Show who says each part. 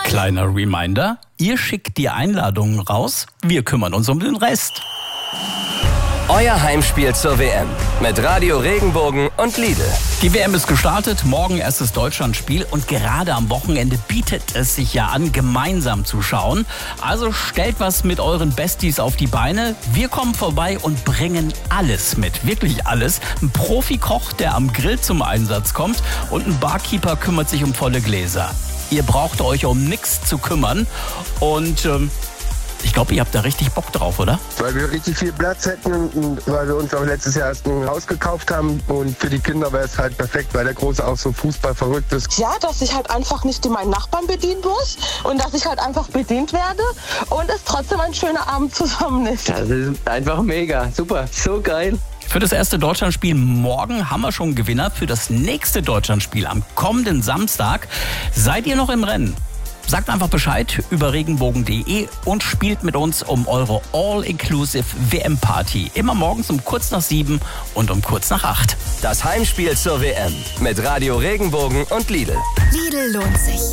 Speaker 1: Kleiner Reminder, ihr schickt die Einladungen raus, wir kümmern uns um den Rest.
Speaker 2: Euer Heimspiel zur WM mit Radio Regenbogen und Lidl.
Speaker 1: Die WM ist gestartet, morgen erstes Deutschlandspiel und gerade am Wochenende bietet es sich ja an, gemeinsam zu schauen. Also stellt was mit euren Besties auf die Beine. Wir kommen vorbei und bringen alles mit, wirklich alles. Ein Profikoch, der am Grill zum Einsatz kommt und ein Barkeeper kümmert sich um volle Gläser. Ihr braucht euch um nichts zu kümmern und ich glaube, ihr habt da richtig Bock drauf, oder?
Speaker 3: Weil wir richtig viel Platz hätten und weil wir uns auch letztes Jahr erst ein Haus gekauft haben. Und für die Kinder wäre es halt perfekt, weil der Große auch so Fußball verrückt ist.
Speaker 4: Ja, dass ich halt einfach nicht meinen Nachbarn bedienen muss und dass ich halt einfach bedient werde und es trotzdem ein schöner Abend zusammen ist.
Speaker 5: Das ist einfach mega, super, so geil.
Speaker 1: Für das erste Deutschlandspiel morgen haben wir schon einen Gewinner. Für das nächste Deutschlandspiel am kommenden Samstag seid ihr noch im Rennen. Sagt einfach Bescheid über regenbogen.de und spielt mit uns um eure All-Inclusive WM-Party. Immer morgens um kurz nach 7 und um kurz nach 8.
Speaker 2: Das Heimspiel zur WM mit Radio Regenbogen und Lidl.
Speaker 6: Lidl lohnt sich.